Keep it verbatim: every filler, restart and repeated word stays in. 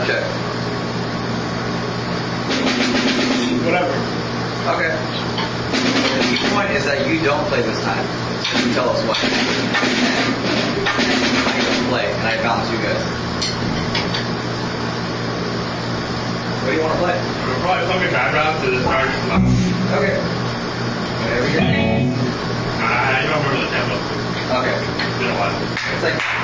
Sound check. Whatever. Okay. The key point is that you don't play this time. So you tell us what. I don't play, and I balance you guys. What do you want to play? We're probably fucking background to the start. Okay. Whatever you're doing. I don't remember the tempo. Okay. It's been a while. It's like